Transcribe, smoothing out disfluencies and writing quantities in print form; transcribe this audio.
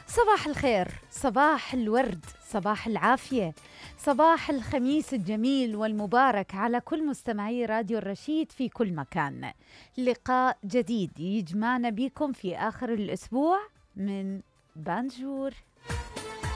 صباح الخير، صباح الورد، صباح العافية، صباح الخميس الجميل والمبارك على كل مستمعي راديو الرشيد في كل مكان. لقاء جديد يجمعنا بكم في آخر الأسبوع من بانجور.